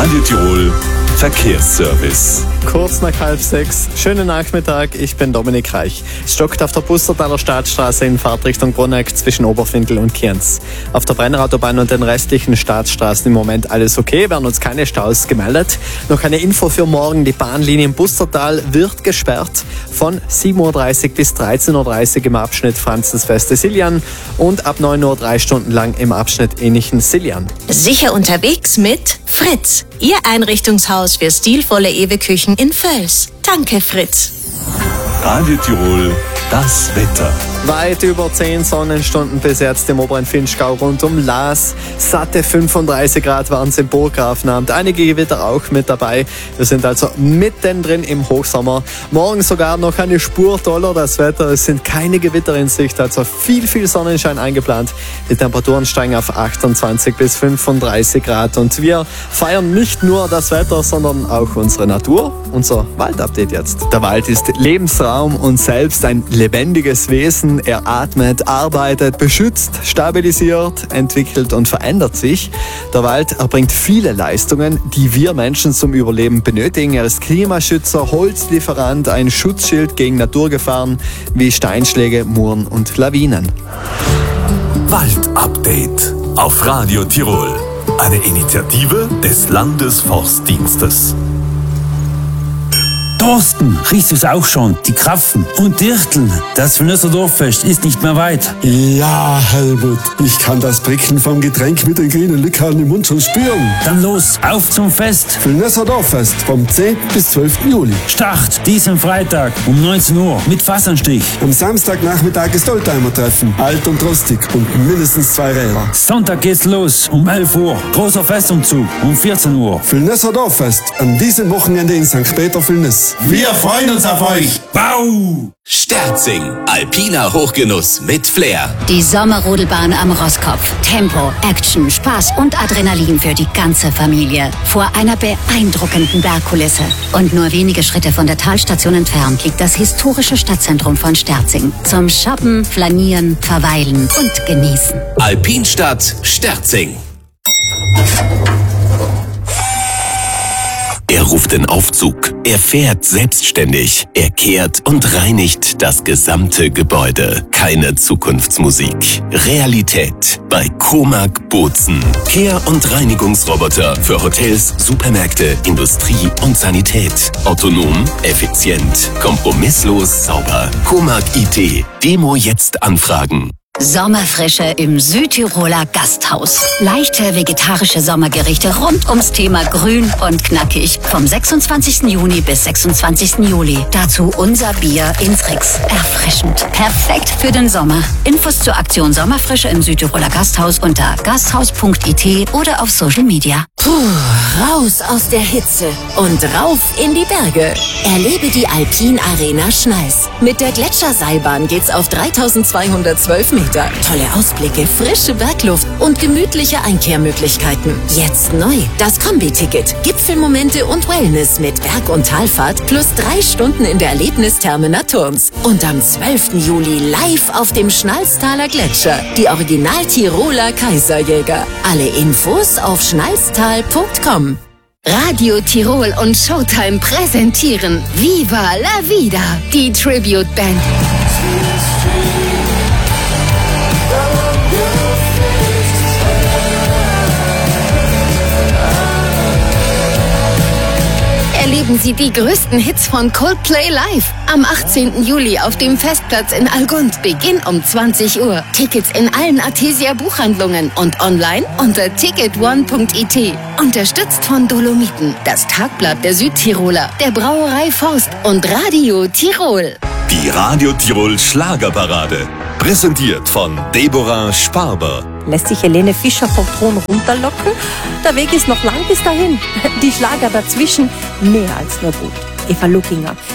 Radio Tirol Verkehrsservice. Kurz nach 5:30. Schönen Nachmittag, ich bin Dominik Reich. Es stockt auf der Pustertaler Staatsstraße in Fahrtrichtung Bruneck zwischen Oberfindel und Kienz. Auf der Brennerautobahn und den restlichen Staatsstraßen im Moment alles okay, werden uns keine Staus gemeldet. Noch eine Info für morgen, die Bahnlinie im Pustertal wird gesperrt von 7:30 Uhr bis 13:30 Uhr im Abschnitt Franzensfeste-Siljan und ab 9 Uhr 3 Stunden lang im Abschnitt Enichen-Siljan. Sicher unterwegs mit Fritz, Ihr Einrichtungshaus für stilvolle Ewe-Küchen in Völs. Danke, Fritz. Radio Tirol, das Wetter. Weit über 10 Sonnenstunden bis jetzt im oberen Vinschgau rund um Laas. Satte 35 Grad waren es im Burggrafenamt. Einige Gewitter auch mit dabei. Wir sind also mittendrin im Hochsommer. Morgen sogar noch eine Spur toller das Wetter. Es sind keine Gewitter in Sicht, also viel Sonnenschein eingeplant. Die Temperaturen steigen auf 28 bis 35 Grad. Und wir feiern nicht nur das Wetter, sondern auch unsere Natur. Unser Waldupdate jetzt. Der Wald ist Lebensraum und selbst ein lebendiges Wesen. Er atmet, arbeitet, beschützt, stabilisiert, entwickelt und verändert sich. Der Wald erbringt viele Leistungen, die wir Menschen zum Überleben benötigen. Er ist Klimaschützer, Holzlieferant, ein Schutzschild gegen Naturgefahren wie Steinschläge, Muren und Lawinen. Waldupdate auf Radio Tirol. Eine Initiative des Landesforstdienstes. Thorsten, riechst du es auch schon? Die Krapfen und Dirteln. Das Villnesser Dorffest ist nicht mehr weit. Ja, Helmut, ich kann das Prickeln vom Getränk mit den grünen Likörn im Mund schon spüren. Dann los, auf zum Fest. Villnesser Dorffest vom 10. bis 12. Juli. Start diesen Freitag um 19 Uhr mit Fassanstich. Am Samstagnachmittag ist Oldtimer-Treffen, alt und rustig und mindestens 2 Räder. Sonntag geht's los um 11 Uhr. Großer Festumzug um 14 Uhr. Villnesser Dorffest an diesem Wochenende in St. Peter-Villness. Wir freuen uns auf euch. Bau! Sterzing, alpiner Hochgenuss mit Flair. Die Sommerrodelbahn am Rosskopf. Tempo, Action, Spaß und Adrenalin für die ganze Familie. Vor einer beeindruckenden Bergkulisse. Und nur wenige Schritte von der Talstation entfernt liegt das historische Stadtzentrum von Sterzing. Zum Shoppen, Flanieren, Verweilen und Genießen. Alpinstadt Sterzing. Er ruft den Aufzug, er fährt selbstständig, er kehrt und reinigt das gesamte Gebäude. Keine Zukunftsmusik. Realität bei Comag Bozen. Kehr- und Reinigungsroboter für Hotels, Supermärkte, Industrie und Sanität. Autonom, effizient, kompromisslos, sauber. Comag IT. Demo jetzt anfragen. Sommerfrische im Südtiroler Gasthaus. Leichte vegetarische Sommergerichte rund ums Thema Grün und Knackig. Vom 26. Juni bis 26. Juli. Dazu unser Bier in Frix. Erfrischend. Perfekt für den Sommer. Infos zur Aktion Sommerfrische im Südtiroler Gasthaus unter gasthaus.it oder auf Social Media. Raus aus der Hitze und rauf in die Berge. Erlebe die Alpin Arena Schneis. Mit der Gletscherseilbahn geht's auf 3212 Meter. Tolle Ausblicke, frische Bergluft und gemütliche Einkehrmöglichkeiten. Jetzt neu. Das Kombi-Ticket. Gipfelmomente und Wellness mit Berg- und Talfahrt plus 3 Stunden in der Erlebnistherme Naturns. Und am 12. Juli live auf dem Schnalztaler Gletscher. Die Original-Tiroler Kaiserjäger. Alle Infos auf schnalztal.com. Radio Tirol und Showtime präsentieren Viva la Vida, die Tribute Band. Erleben Sie die größten Hits von Coldplay live. Am 18. Juli auf dem Festplatz in Algund. Beginn um 20 Uhr. Tickets in allen Artesia Buchhandlungen und online unter ticketone.it. Unterstützt von Dolomiten, das Tagblatt der Südtiroler, der Brauerei Faust und Radio Tirol. Die Radio Tirol Schlagerparade. Präsentiert von Deborah Sparber. Lässt sich Helene Fischer vom Thron runterlocken? Der Weg ist noch lang bis dahin. Die Schlager dazwischen, mehr als nur gut. Eva Luckinger,